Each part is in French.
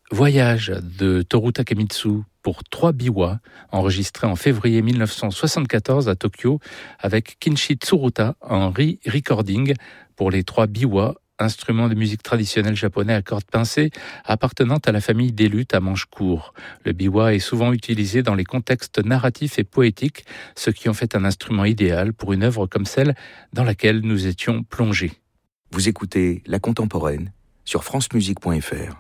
Voyage de Toru Takemitsu pour 3 biwa, enregistré en février 1974 à Tokyo avec Kinshi Tsuruta en recording pour les 3 biwa, instruments de musique traditionnelle japonais à cordes pincées appartenant à la famille des luths à manches courts. Le biwa est souvent utilisé dans les contextes narratifs et poétiques, ce qui en fait un instrument idéal pour une œuvre comme celle dans laquelle nous étions plongés. Vous écoutez La Contemporaine sur francemusique.fr.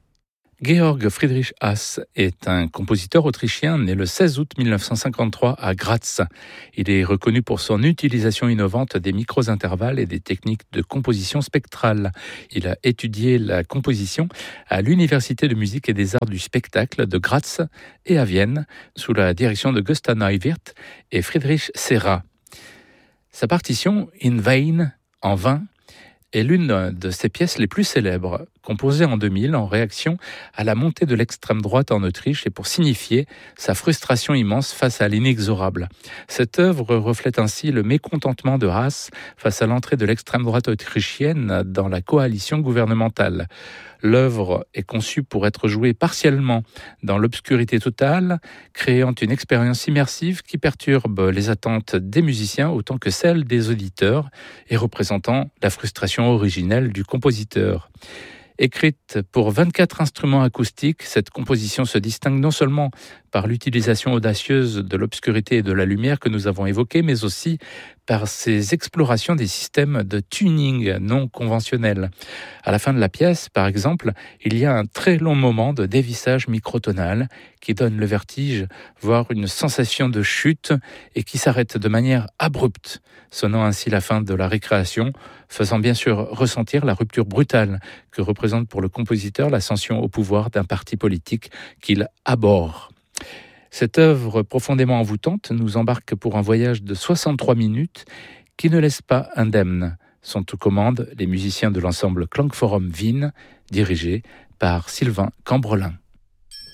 Georg Friedrich Haas est un compositeur autrichien né le 16 août 1953 à Graz. Il est reconnu pour son utilisation innovante des micros-intervalles et des techniques de composition spectrale. Il a étudié la composition à l'Université de musique et des arts du spectacle de Graz et à Vienne, sous la direction de Gösta Neuwirth et Friedrich Serra. Sa partition In Vain, en vain, est l'une de ses pièces les plus célèbres, composée en 2000 en réaction à la montée de l'extrême droite en Autriche et pour signifier sa frustration immense face à l'inexorable. Cette œuvre reflète ainsi le mécontentement de Haas face à l'entrée de l'extrême droite autrichienne dans la coalition gouvernementale. L'œuvre est conçue pour être jouée partiellement dans l'obscurité totale, créant une expérience immersive qui perturbe les attentes des musiciens autant que celles des auditeurs et représentant la frustration originelle du compositeur. Écrite pour 24 instruments acoustiques, cette composition se distingue non seulement par l'utilisation audacieuse de l'obscurité et de la lumière que nous avons évoquées, mais aussi par ses explorations des systèmes de tuning non conventionnels. À la fin de la pièce, par exemple, il y a un très long moment de dévissage microtonal qui donne le vertige, voire une sensation de chute et qui s'arrête de manière abrupte, sonnant ainsi la fin de la récréation, faisant bien sûr ressentir la rupture brutale que représente pour le compositeur l'ascension au pouvoir d'un parti politique qu'il abhorre. Cette œuvre profondément envoûtante nous embarque pour un voyage de 63 minutes qui ne laisse pas indemne. Sont aux commandes les musiciens de l'ensemble Klangforum Wien, dirigés par Sylvain Cambrelin.